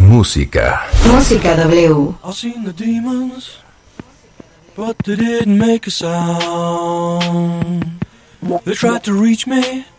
Música. Música W. I've seen the demons, but they didn't make a sound. They tried to reach me,